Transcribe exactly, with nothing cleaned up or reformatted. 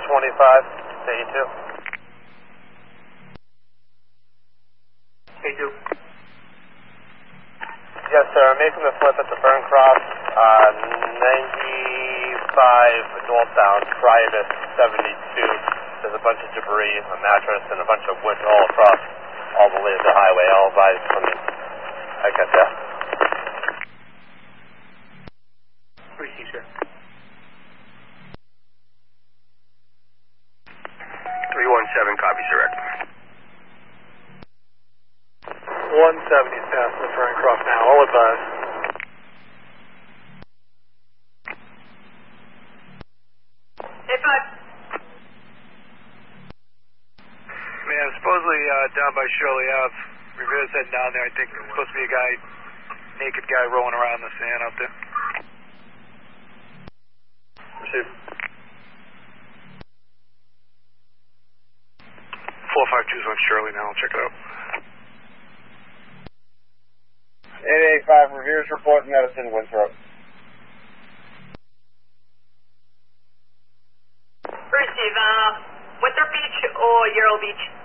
twenty-five to A two. A two. Yes, sir. I'm making the flip at the Burn Cross, uh, ninety-five northbound, prior to seventy-two. There's a bunch of debris, a mattress, and a bunch of wood all across, all the way to the highway. All advised from me. I got that. Receive, sir. three one seven, copy, sir. one seventy is past the Burn Cross now. All advised. A five. Man, supposedly uh, down by Shirley Ave. Rivera's heading down there. I think there's supposed to be a guy, naked guy rolling around in the sand out there. Receive. four five two's on Shirley now. I'll check it out. eight eight five, Revera's report, Medicine, Winthrop. Receive, uh, Winthrop Beach or Euro Beach?